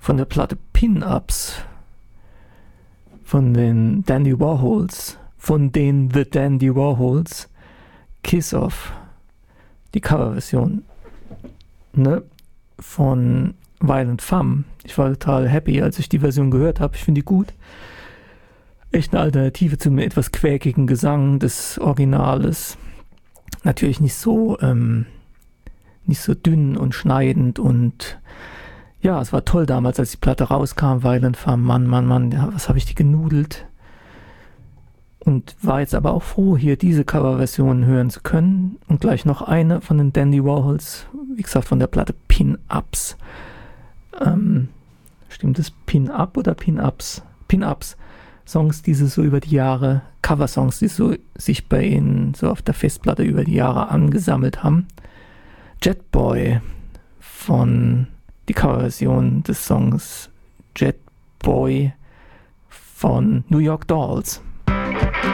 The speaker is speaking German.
von der Platte Pin-Ups von den Dandy Warhols, von den The Dandy Warhols, Kiss Off, die Coverversion, ne, von Violent Femmes. Ich war total happy, als ich die Version gehört habe. Ich finde die gut. Echt eine Alternative zum etwas quäkigen Gesang des Originales. Natürlich nicht so dünn und schneidend und ja, es war toll damals, als die Platte rauskam, Violent Femmes, Mann, ja, was habe ich die genudelt. Und war jetzt aber auch froh, hier diese Coverversion hören zu können. Und gleich noch eine von den Dandy Warhols, wie gesagt, von der Platte Pin-Ups. Stimmt es Pin-Up oder Pin-Ups? Pin-Ups. Songs, die sie so über die Jahre, Coversongs, die so sich bei ihnen so auf der Festplatte über die Jahre angesammelt haben. Jetboy von die Coverversion des Songs Jetboy von New York Dolls.